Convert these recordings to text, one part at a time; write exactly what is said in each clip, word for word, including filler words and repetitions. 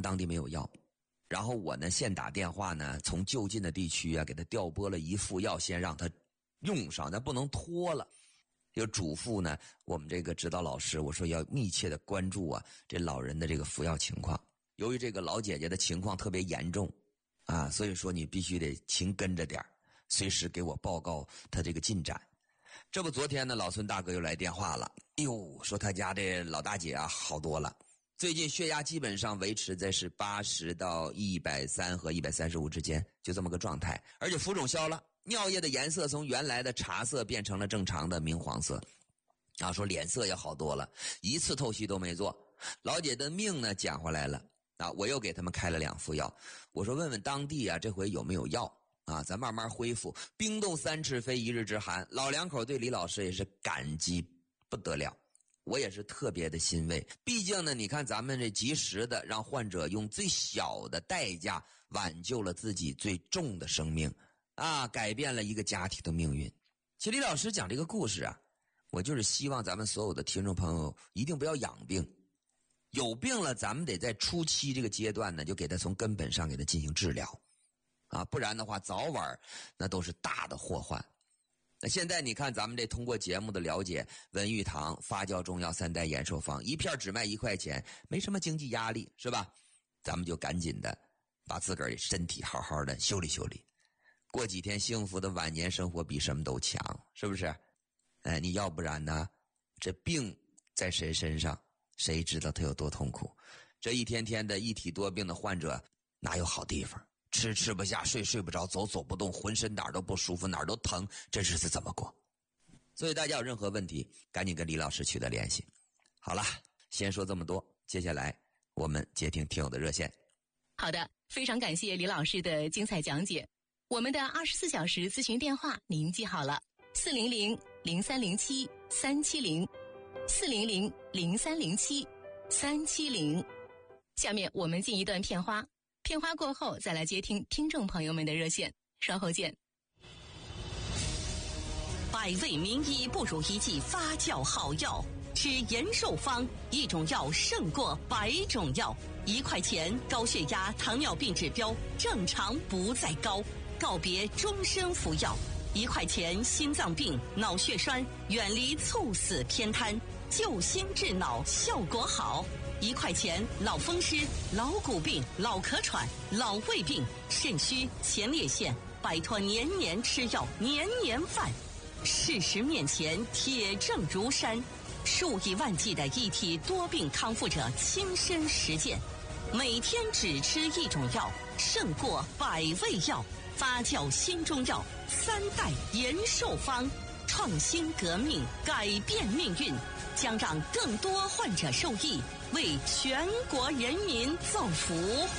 当地没有药，然后我呢现打电话呢，从就近的地区啊给他调拨了一副药，先让他用上，咱不能拖了。就嘱咐呢我们这个指导老师，我说要密切的关注啊这老人的这个服药情况。由于这个老姐姐的情况特别严重啊，所以说你必须得勤跟着点，随时给我报告他这个进展。这不昨天呢老孙大哥又来电话了，哎呦，说他家这老大姐啊好多了，最近血压基本上维持在是八十到一百三和一百三十五之间，就这么个状态，而且浮肿消了，尿液的颜色从原来的茶色变成了正常的明黄色啊，说脸色也好多了，一次透析都没做。老姐的命呢捡回来了啊，我又给他们开了两副药，我说问问当地啊这回有没有药啊，咱慢慢恢复。冰冻三尺非一日之寒，老两口对李老师也是感激不得了，我也是特别的欣慰。毕竟呢你看咱们这及时的让患者用最小的代价挽救了自己最重的生命啊，改变了一个家庭的命运。其实李老师讲这个故事啊，我就是希望咱们所有的听众朋友一定不要养病，有病了咱们得在初期这个阶段呢就给他从根本上给他进行治疗啊，不然的话早晚那都是大的祸患。那现在你看咱们这通过节目的了解，文玉堂发酵中药三代延寿方一片只卖一块钱，没什么经济压力是吧？咱们就赶紧的把自个儿身体好好的修理修理，过几天幸福的晚年生活比什么都强，是不是？哎，你要不然呢这病在谁身上谁知道他有多痛苦。这一天天的一体多病的患者哪有好地方，吃吃不下，睡睡不着，走走不动，浑身哪儿都不舒服，哪儿都疼，这日子怎么过？所以大家有任何问题赶紧跟李老师取得联系。好了，先说这么多，接下来我们接听听友的热线。 好的，非常感谢李老师的精彩讲解。我们的二十四小时咨询电话您记好了，四零零零三零七三七零，四零零零三零七三七零。下面我们进一段片花，片花过后再来接听听众朋友们的热线，稍后见。 百味名医不如一剂发酵好药，吃延寿方，一种药胜过百种药。一块钱，高血压、糖尿病指标正常不再高，告别终身服药。一块钱，心脏病、脑血栓远离猝死偏瘫，救心治脑效果好。一块钱，老风湿、老骨病、老咳喘、老胃病、肾虚、前列腺，摆脱年年吃药、年年犯。事实面前，铁证如山，数以万计的一体多病康复者亲身实践，每天只吃一种药，胜过百味药。发酵新中药三代延寿方，创新革命，改变命运，将让更多患者受益，为全国人民造福。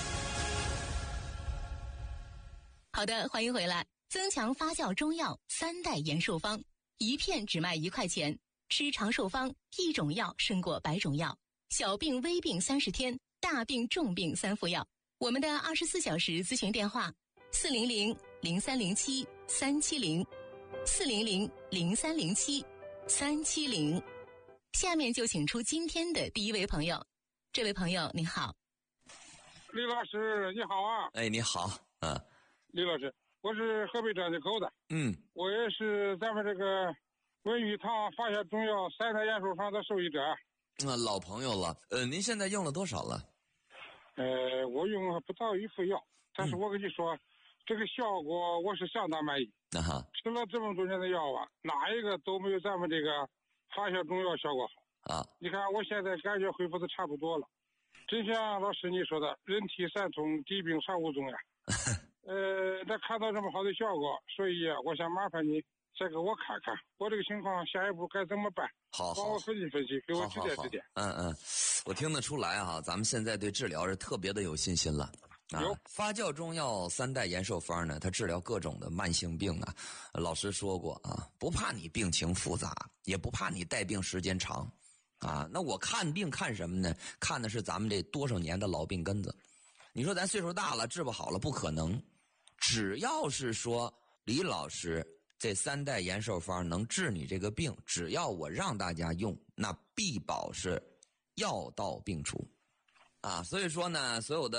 好的，欢迎回来。增强发酵中药三代延寿方，一片只卖一块钱，吃长寿方，一种药胜过百种药。小病微病三十天，大病重病三副药。我们的二十四小时咨询电话四零零零三零七三七零，四零零零三零七三七零。下面就请出今天的第一位朋友。这位朋友您好。 李老师你好啊。 哎，你好。嗯， 李老师，我是河北张家口的。 嗯， 我也是咱们这个文玉堂发酵中药三代延寿方的受益者。 那、嗯、老朋友了。呃，您现在用了多少了？ 呃，我用了不到一副药，但是我跟你说、嗯、这个效果我是相当满意。 啊哈， 吃了这么多年的药啊，哪一个都没有咱们这个发酵中药效果好啊！ 你看我现在感觉恢复的差不多了，真像老师你说的，人体三通，疾病常无踪呀。呃，那看到这么好的效果，所以啊，我想麻烦你再给我看看我这个情况下一步该怎么办。 好， 帮我分析分析，给我指点指点。 嗯嗯，我听得出来啊，咱们现在对治疗是特别的有信心了。啊，发酵中药三代延寿方呢，它治疗各种的慢性病啊。老师说过啊，不怕你病情复杂，也不怕你带病时间长。啊，那我看病看什么呢？看的是咱们这多少年的老病根子。你说咱岁数大了治不好了，不可能。只要是说李老师这三代延寿方能治你这个病，只要我让大家用，那必保是药到病除。啊，所以说呢，所有的